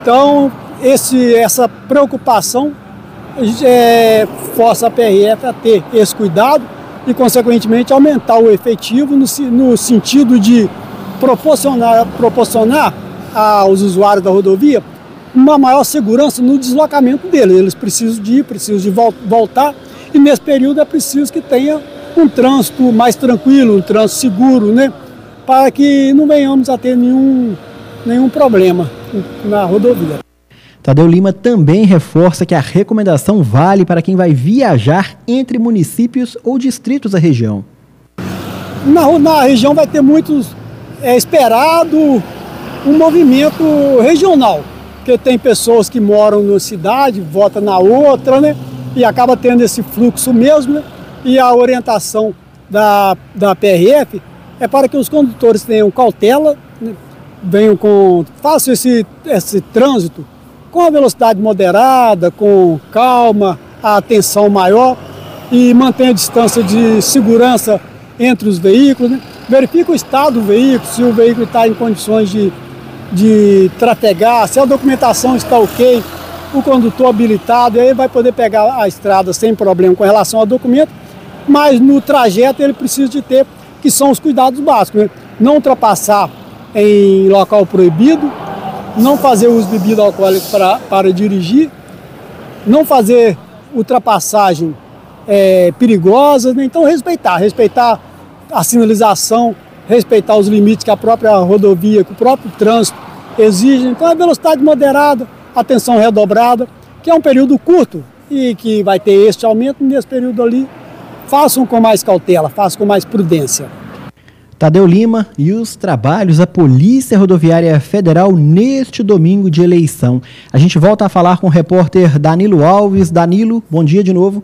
Então, essa preocupação força a PRF a ter esse cuidado e, consequentemente, aumentar o efetivo no sentido de proporcionar aos usuários da rodovia uma maior segurança no deslocamento deles. Eles precisam de voltar, e nesse período é preciso que tenha um trânsito mais tranquilo, um trânsito seguro, né? Para que não venhamos a ter nenhum problema na rodovia. Tadeu Lima também reforça que a recomendação vale para quem vai viajar entre municípios ou distritos da região. Na região vai ter esperado um movimento regional, porque tem pessoas que moram numa cidade, votam na outra, né? E acaba tendo esse fluxo mesmo, né? E a orientação da PRF é para que os condutores tenham cautela, né? Façam esse trânsito com a velocidade moderada, com calma, a atenção maior e mantenha a distância de segurança entre os veículos, né? Verifique o estado do veículo, se o veículo está em condições de trafegar, se a documentação está ok, o condutor habilitado, aí vai poder pegar a estrada sem problema com relação ao documento, mas no trajeto ele precisa de ter, que são os cuidados básicos, né? Não ultrapassar em local proibido, não fazer uso de bebida alcoólica para dirigir, não fazer ultrapassagem perigosa, né? Então respeitar a sinalização, respeitar os limites que a própria rodovia, que o próprio trânsito exige. Então a velocidade moderada, atenção redobrada, que é um período curto e que vai ter este aumento nesse período ali. Façam com mais cautela, façam com mais prudência. Tadeu Lima e os trabalhos da Polícia Rodoviária Federal neste domingo de eleição. A gente volta a falar com o repórter Danilo Alves. Danilo, bom dia de novo.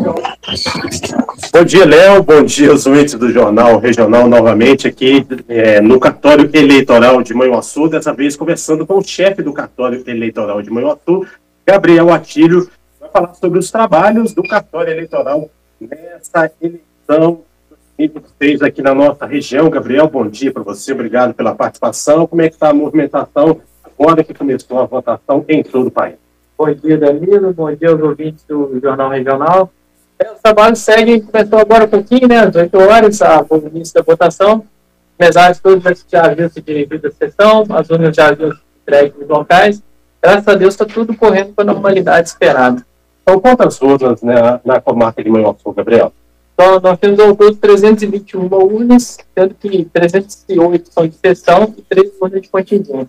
Bom dia, Léo. Bom dia aos ouvintes do Jornal Regional, novamente aqui no cartório eleitoral de Manhuaçu, dessa vez conversando com o chefe do cartório eleitoral de Manhuaçu, Gabriel Atílio, vai falar sobre os trabalhos do cartório eleitoral nessa eleição 2026 aqui na nossa região. Gabriel, bom dia para você, obrigado pela participação. Como é que está a movimentação agora que começou a votação em todo o país? Bom dia, Danilo, bom dia aos ouvintes do Jornal Regional. Os trabalhos seguem, começou agora um pouquinho, né, às 8 horas, o início da votação. Mesários todos já haviam se dirigido à sessão, as urnas já haviam se entregue nos locais. Graças a Deus está tudo correndo com a normalidade esperada. São quantas urnas, né, na comarca de Manhuaçu, Gabriel? Então, nós temos ao todo 321 urnas, sendo que 308 são de sessão e 3 urnas de contingente.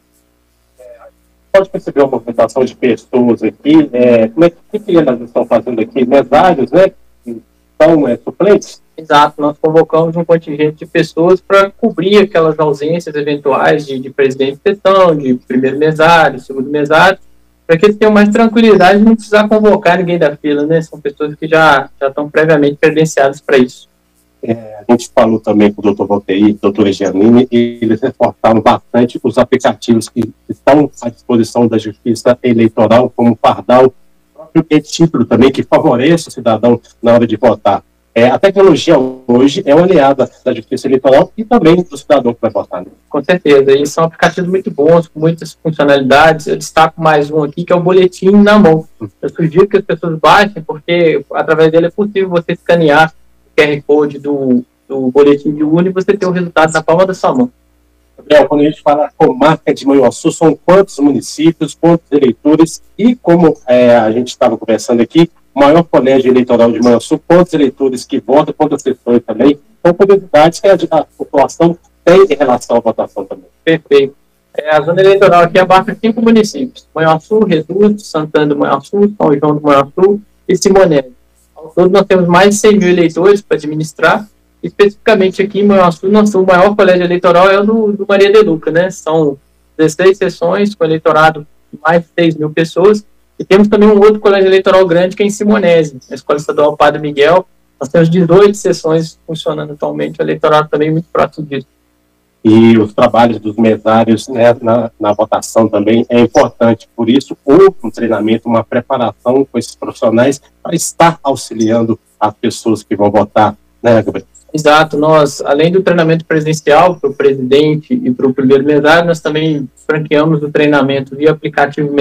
Pode perceber uma movimentação de pessoas aqui, como é que elas estão fazendo aqui? Mesários, né? São suplentes? Exato, nós convocamos um contingente de pessoas para cobrir aquelas ausências eventuais de presidente de sessão, de primeiro mesário, segundo mesário, para que eles tenham mais tranquilidade e não precisar convocar ninguém da fila, né? São pessoas que já estão previamente credenciadas para isso. A gente falou também com o doutor Voltei, doutor Egianini, e eles reforçaram bastante os aplicativos que estão à disposição da Justiça Eleitoral, como o Pardal, o próprio e-título também, que favorece o cidadão na hora de votar. A tecnologia hoje é uma aliada da Justiça Eleitoral e também do cidadão que vai votar. Né? Com certeza, eles são aplicativos muito bons, com muitas funcionalidades. Eu destaco mais um aqui, que é o boletim na mão. Eu sugiro que as pessoas baixem, porque através dele é possível você escanear QR Code do boletim de urna e você ter o resultado na palma da sua mão. Gabriel, quando a gente fala comarca de Manhuaçu, são quantos municípios, quantos eleitores e, como a gente estava conversando aqui, o maior colégio eleitoral de Manhuaçu, quantos eleitores que votam, quantas sessões também, são curiosidades que a população tem em relação à votação também. Perfeito. A zona eleitoral aqui abarca 5 municípios: Manhuaçu, Reduto, Santana do Manhuaçu, São João do Manhuaçu e Simonese. Ao todo, nós temos mais de 100 mil eleitores para administrar. Especificamente aqui em Manhuaçu, o maior colégio eleitoral é o do Maria de Luca, né? São 16 sessões com eleitorado de mais de 6 mil pessoas. E temos também um outro colégio eleitoral grande que é em Simonese, a Escola Estadual Padre Miguel. Nós temos 18 sessões funcionando atualmente, o eleitorado também muito próximo disso. E os trabalhos dos mesários, né, na votação também é importante. Por isso, houve um treinamento, uma preparação com esses profissionais para estar auxiliando as pessoas que vão votar né, Gabriel? Exato, nós, além do treinamento presencial para o presidente e para o primeiro mesário, nós também franqueamos o treinamento via aplicativo